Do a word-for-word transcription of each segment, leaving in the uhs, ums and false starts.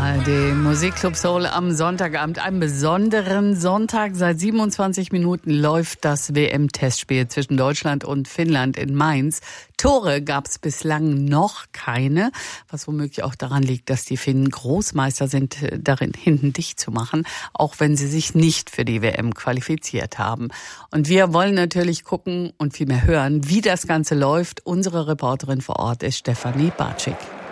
A R D Musikclub Soul am Sonntagabend. Einen besonderen Sonntag. Seit siebenundzwanzig Minuten läuft das W M-Testspiel zwischen Deutschland und Finnland in Mainz. Tore gab es bislang noch keine, was womöglich auch daran liegt, dass die Finnen Großmeister sind, darin hinten dicht zu machen, auch wenn sie sich nicht für die W M qualifiziert haben. Und wir wollen natürlich gucken und vielmehr hören, wie das Ganze läuft. Unsere Reporterin vor Ort ist Stefanie Bartschik.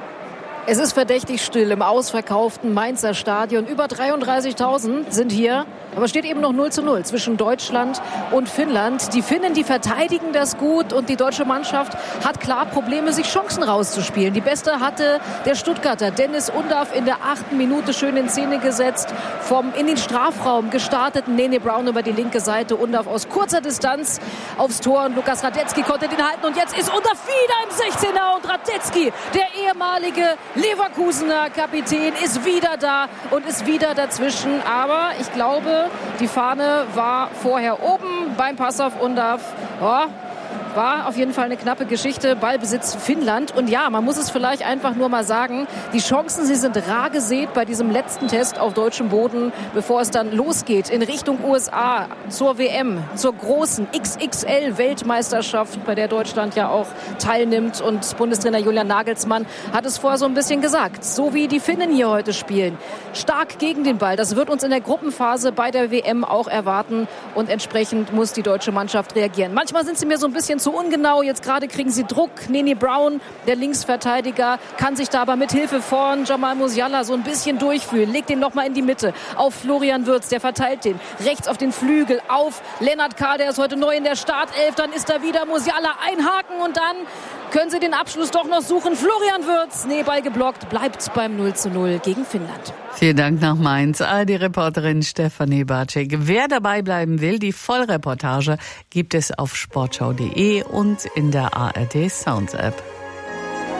Es ist verdächtig still im ausverkauften Mainzer Stadion. Über dreiunddreißigtausend sind hier. Aber steht eben noch null zu null zwischen Deutschland und Finnland. Die Finnen, die verteidigen das gut und die deutsche Mannschaft hat klar Probleme, sich Chancen rauszuspielen. Die beste hatte der Stuttgarter Dennis Undav in der achten Minute schön in Szene gesetzt. Vom in den Strafraum gestarteten Nene Brown über die linke Seite. Undav aus kurzer Distanz aufs Tor und Lukas Radetzky konnte den halten. Und jetzt ist Undav wieder im sechzehner und Radetzky, der ehemalige Leverkusener Kapitän, ist wieder da und ist wieder dazwischen. Aber ich glaube, die Fahne war vorher oben beim Pass auf Undav. Oh, war auf jeden Fall eine knappe Geschichte. Ballbesitz Finnland. Und ja, man muss es vielleicht einfach nur mal sagen, die Chancen, sie sind rar gesät bei diesem letzten Test auf deutschem Boden, bevor es dann losgeht in Richtung U S A zur W M, zur großen X X L-Weltmeisterschaft, bei der Deutschland ja auch teilnimmt. Und Bundestrainer Julian Nagelsmann hat es vorher so ein bisschen gesagt. So wie die Finnen hier heute spielen. Stark gegen den Ball. Das wird uns in der Gruppenphase bei der W M auch erwarten. Und entsprechend muss die deutsche Mannschaft reagieren. Manchmal sind sie mir so ein bisschen zu ungenau. Jetzt gerade kriegen sie Druck. Nene Brown, der Linksverteidiger, kann sich da aber mit Hilfe von Jamal Musiala so ein bisschen durchfühlen. Legt den nochmal in die Mitte auf Florian Wirtz. Der verteilt den rechts auf den Flügel auf Lennart K. Der ist heute neu in der Startelf. Dann ist da wieder Musiala einhaken und dann können sie den Abschluss doch noch suchen. Florian Wirtz, nee, Ball geblockt, bleibt beim null zu null gegen Finnland. Vielen Dank nach Mainz. Die Reporterin Stefanie Bartschik. Wer dabei bleiben will, die Vollreportage gibt es auf sportschau punkt de und in der A R D Sounds App.